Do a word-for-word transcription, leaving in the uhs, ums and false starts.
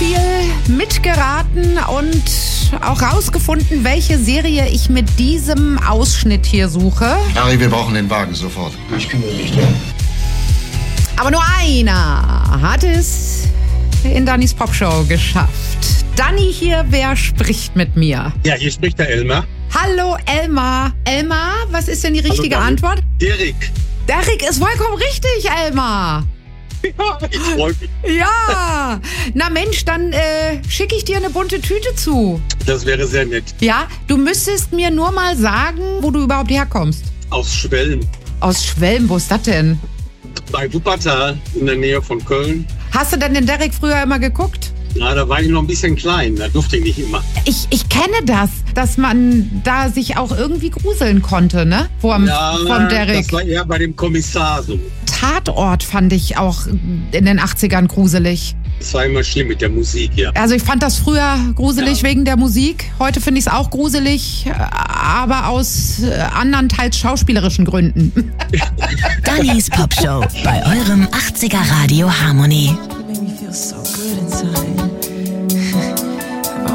viel mitgeraten und auch rausgefunden, welche Serie ich mit diesem Ausschnitt hier suche. Harry, wir brauchen den Wagen sofort. Ich kümmere mich drum. Aber nur einer hat es in Dannys Popshow geschafft. Danny hier, wer spricht mit mir? Ja, hier spricht der Elmar. Hallo Elmar. Elmar, was ist denn die richtige Hallo, Antwort? Derek. Derek ist vollkommen richtig, Elmar. Ja, ich freue mich. Ja. Na Mensch, dann äh, schicke ich dir eine bunte Tüte zu. Das wäre sehr nett. Ja, du müsstest mir nur mal sagen, wo du überhaupt herkommst. Aus Schwelm. Aus Schwelm, wo ist das denn? Bei Wuppertal, in der Nähe von Köln. Hast du denn den Derek früher immer geguckt? Ja, da war ich noch ein bisschen klein, da durfte ich nicht immer. Ich, ich kenne das, dass man da sich auch irgendwie gruseln konnte, ne? Vorm, Ja, vorm Derek. das war eher bei dem Kommissar so. Tatort fand ich auch in den achtzigern gruselig. Das war immer schlimm mit der Musik, ja. Also ich fand das früher gruselig Ja. wegen der Musik. Heute finde ich es auch gruselig, aber aus äh, anderen, teils schauspielerischen Gründen. Dannys Popshow bei eurem achtziger Radio Harmony. Make me feel so good inside.